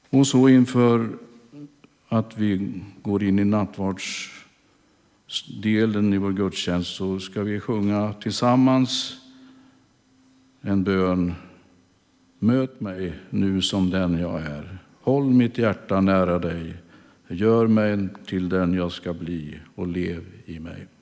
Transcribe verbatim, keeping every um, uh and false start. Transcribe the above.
Och så inför att vi går in i nattvardsdelen i vår gudstjänst så ska vi sjunga tillsammans en bön. Möt mig nu som den jag är. Håll mitt hjärta nära dig. Gör mig till den jag ska bli och lev i mig.